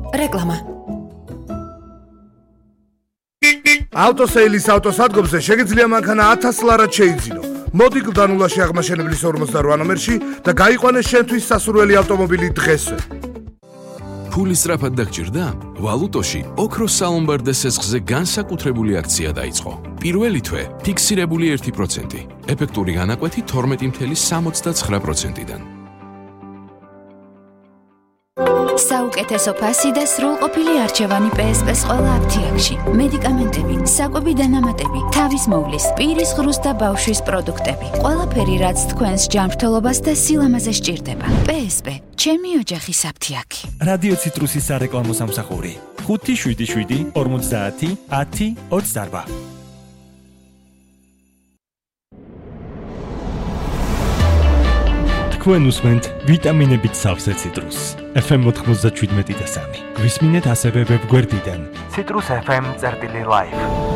რეკლამა. ავტოსეილის ავტოსადგომზე შეგიძლია მანქანა 1000 ლარად შეიძინო. მოდი გლდანულაში აღმაშენებლის 48 ნომერში და გაიყვანე შენთვის სასურველი ავტომობილი დღესვე. ფული სწრაფად დაგჭირდა? ვალუტოში ოქროს სალომბარდე სესხზე განსაკუთრებული აქცია დაიწყო. პირველი თვე ფიქსირებული 1%, ეფექტური განაკვეთი 12.69%-დან. საუკეთესო ფასი და სრულყოფილი არჩევანი PSP-ს ყველა აფთიაქში. მედიკამენტები, საკვები დანამატები, თავის მოვლის, პირის ღრუს და ბავშვის პროდუქტები. ყველაფერი, რაც თქვენს ჯანმრთელობას და სილამაზე სჭირდება. PSP, ჩემი ოჯახის აფთიაქი. რადიო ციტრუსის სარეკლამო სამსახური 577 50 10 28. თქვენ უსმენთ ვიტამინებით სავსე ციტრუსს. FM 97.3. გვისმინეთ ასევე ვებგვერდიდან citrus.fm/live.